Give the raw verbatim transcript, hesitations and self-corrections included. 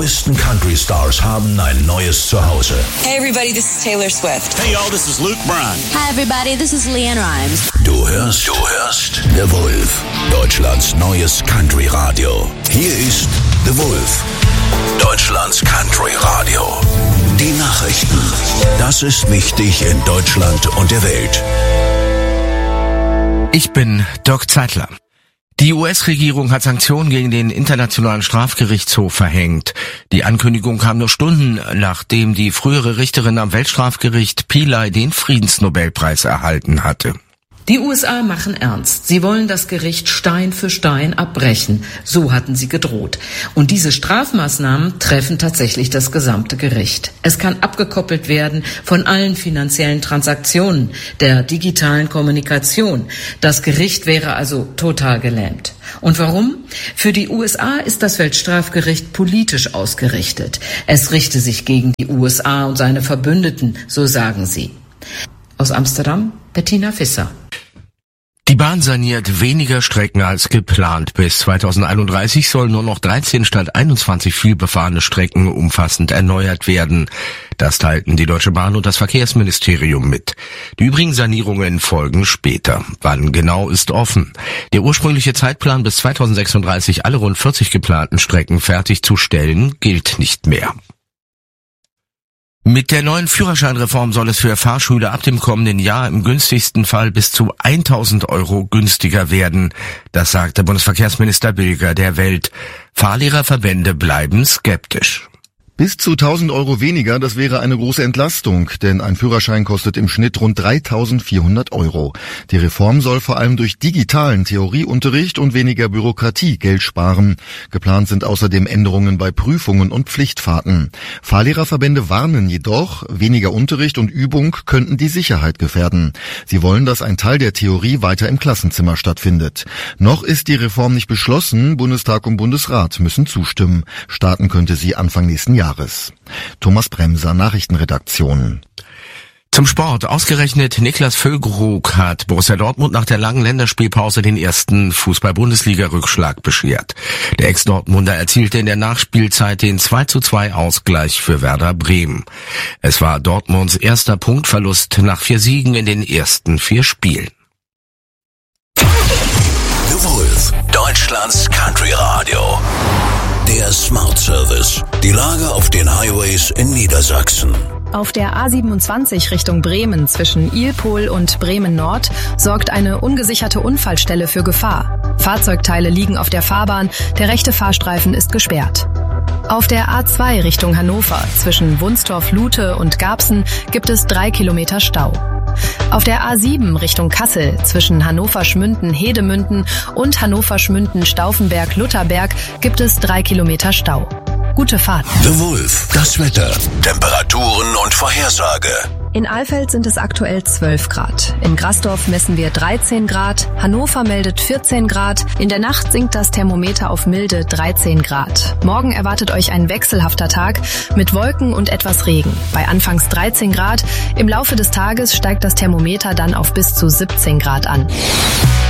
größten Country-Stars haben ein neues Zuhause. Hey everybody, this is Taylor Swift. Hey y'all, this is Luke Bryan. Hi everybody, this is Leanne Rimes. Du hörst, du hörst The Wolf, Deutschlands neues Country-Radio. Hier ist The Wolf, Deutschlands Country-Radio. Die Nachrichten. Das ist wichtig in Deutschland und der Welt. Ich bin Doc Zeitler. Die U S-Regierung hat Sanktionen gegen den Internationalen Strafgerichtshof verhängt. Die Ankündigung kam nur Stunden, nachdem die frühere Richterin am Weltstrafgericht Pillay den Friedensnobelpreis erhalten hatte. Die U S A machen ernst. Sie wollen das Gericht Stein für Stein abbrechen. So hatten sie gedroht. Und diese Strafmaßnahmen treffen tatsächlich das gesamte Gericht. Es kann abgekoppelt werden von allen finanziellen Transaktionen, der digitalen Kommunikation. Das Gericht wäre also total gelähmt. Und warum? Für die U S A ist das Weltstrafgericht politisch ausgerichtet. Es richte sich gegen die U S A und seine Verbündeten, so sagen sie. Aus Amsterdam, Bettina Visser. Die Bahn saniert weniger Strecken als geplant. Bis zweitausendeinunddreißig sollen nur noch dreizehn statt einundzwanzig vielbefahrene Strecken umfassend erneuert werden. Das teilten die Deutsche Bahn und das Verkehrsministerium mit. Die übrigen Sanierungen folgen später. Wann genau ist offen. Der ursprüngliche Zeitplan, bis zweitausendsechsunddreißig alle rund vierzig geplanten Strecken fertigzustellen, gilt nicht mehr. Mit der neuen Führerscheinreform soll es für Fahrschüler ab dem kommenden Jahr im günstigsten Fall bis zu tausend Euro günstiger werden. Das sagte Bundesverkehrsminister Bilger der Welt. Fahrlehrerverbände bleiben skeptisch. Bis zu tausend Euro weniger, das wäre eine große Entlastung, denn ein Führerschein kostet im Schnitt rund dreitausendvierhundert Euro. Die Reform soll vor allem durch digitalen Theorieunterricht und weniger Bürokratie Geld sparen. Geplant sind außerdem Änderungen bei Prüfungen und Pflichtfahrten. Fahrlehrerverbände warnen jedoch, weniger Unterricht und Übung könnten die Sicherheit gefährden. Sie wollen, dass ein Teil der Theorie weiter im Klassenzimmer stattfindet. Noch ist die Reform nicht beschlossen, Bundestag und Bundesrat müssen zustimmen. Starten könnte sie Anfang nächsten Jahres. Thomas Bremser, Nachrichtenredaktion. Zum Sport. Ausgerechnet Niklas Füllkrug hat Borussia Dortmund nach der langen Länderspielpause den ersten Fußball-Bundesliga-Rückschlag beschert. Der Ex-Dortmunder erzielte in der Nachspielzeit den zwei zu zwei Ausgleich für Werder Bremen. Es war Dortmunds erster Punktverlust nach vier Siegen in den ersten vier Spielen. The Wolf, Deutschlands Country Radio. Der Smart Service. Die Lage auf den Highways in Niedersachsen. Auf der A siebenundzwanzig Richtung Bremen zwischen Ilpol und Bremen Nord sorgt eine ungesicherte Unfallstelle für Gefahr. Fahrzeugteile liegen auf der Fahrbahn, der rechte Fahrstreifen ist gesperrt. Auf der A zwei Richtung Hannover zwischen Wunstorf-Lute und Garbsen gibt es drei Kilometer Stau. Auf der A sieben Richtung Kassel zwischen Hannover-Schmünden-Hedemünden und Hannover-Schmünden-Stauffenberg-Lutherberg gibt es drei Kilometer Stau. Gute Fahrt. The Wolf, das Wetter, Temperaturen und Vorhersage. In Alfeld sind es aktuell zwölf Grad. In Grasdorf messen wir dreizehn Grad. Hannover meldet vierzehn Grad. In der Nacht sinkt das Thermometer auf milde dreizehn Grad. Morgen erwartet euch ein wechselhafter Tag mit Wolken und etwas Regen. Bei anfangs dreizehn Grad. Im Laufe des Tages steigt das Thermometer dann auf bis zu siebzehn Grad an.